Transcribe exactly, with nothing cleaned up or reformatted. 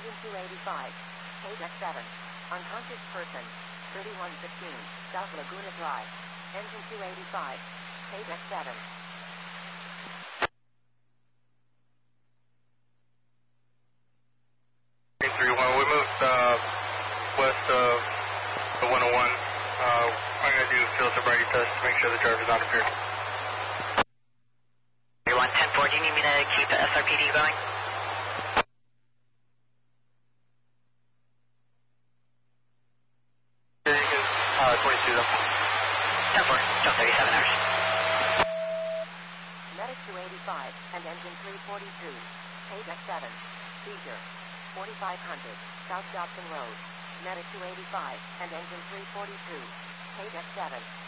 Engine two eighty-five. Page X seven. Unconscious person. thirty-one fifteen. South Laguna Drive. Engine two eighty-five. Page X seven. eight three one, we moved uh, west of the one oh one. Uh, I'm going to do a field sobriety test to make sure the driver's not appeared. one ten four, do you need me to keep the S R P D going? Yeah, you can, uh, twenty-two though. ten four, jump thirty-seven hours. Medic two eighty-five and engine three forty-two. Page X seven. Seizure. forty-five hundred, South Dobson Road. Medic two eighty-five and engine three forty-two. Page X seven.